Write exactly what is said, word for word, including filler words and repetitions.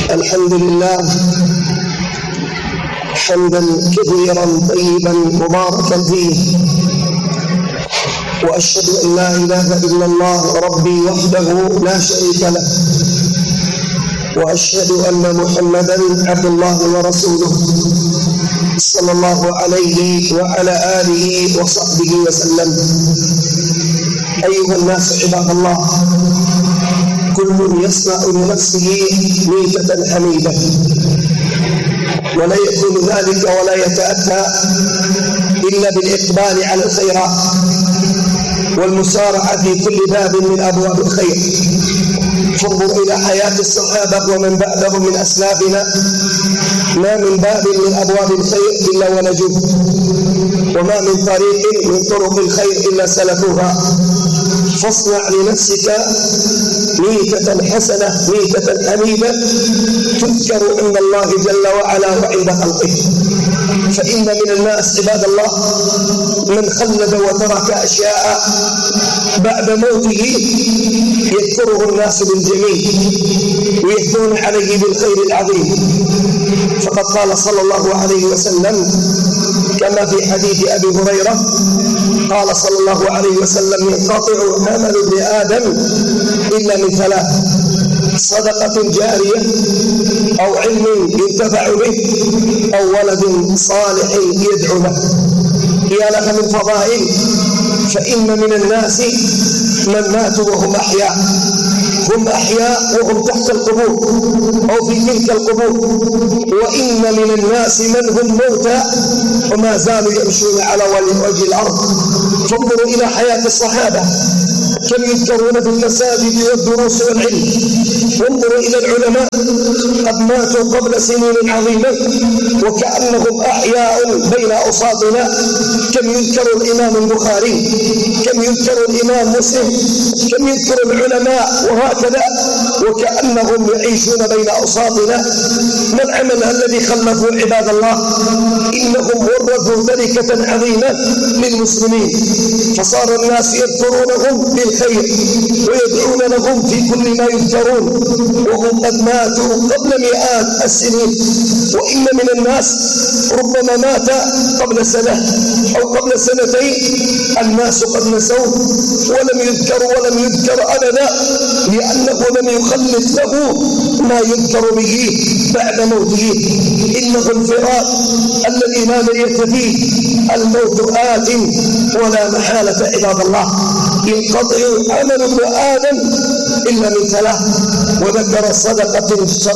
الحمد لله حمدا كثيرا طيبا مباركا فيه، وأشهد أن لا إله إلا الله ربي وحده لا شريك له، وأشهد أن محمدا عبد الله ورسوله صلى الله عليه وعلى آله وصحبه وسلم. أيها الناس عباد الله، كل يصنع لنفسه ميتة حميدة، ولا يكون ذلك ولا يتأتى إلا بالإقبال على الخيرات والمسارعة في كل باب من أبواب الخير. فانظر إلى حياة الصحابة ومن بعدهم من أسلافنا، ما من باب من أبواب الخير إلا ونجوه، وما من طريق من طرق الخير إلا سلكوها. فاصنع لنفسك ميتة حسنة، ميتة حميدة تذكر عند الله جل وعلا وعند خلقه. فإن من الناس عباد الله من خلد وترك أشياء بعد موته يذكره الناس بالجميل ويثنون عليه بالخير العظيم. فقد قال صلى الله عليه وسلم كما في حديث أبي هريرة، قال صلى الله عليه وسلم: ينقطع عمل ابن آدم إلا من ثلاث: صدقة جارية، أو علم ينتفع به، أو ولد صالح يدعو له. يا لك من فضائل! فإن من الناس من ماتوا وهم أحياء، هم أحياء وهم تحت القبور أو في تلك القبور، وإن من الناس من هم موتى وما زالوا يمشون على وجه الأرض. فانظروا إلى حياة الصحابة كم يذكرون في المساجد والدروس والعلم. وانظروا إلى العلماء قد ماتوا قبل سنين عظيمة وكأنهم أحياء بين أوساطنا. كم يذكر الإمام البخاري، كم يذكر الإمام مسلم، كم يذكر العلماء وهكذا وكأنهم يعيشون بين أوساطنا. ما العمل الذي خلفوا عباد الله؟ إنهم ورثوا تركة عظيمة للمسلمين، فصار الناس يذكرونهم بالخير ويدعون لهم في كل ما يذكرون وهم قد ماتوا قبل مئات السنين. وإن من الناس ربما مات قبل سنة أو قبل سنتين، الناس قد نسوه ولم يذكر ولم يذكر أبدا، لأنه لم يخلف له ما يذكر به بعد موته. إنه الفراق الذي لا مرية فيه، الموت آت ولا محالة عباد الله. ينقطع عمل ابن آدم إلا من ثلاث، وذكر صدقة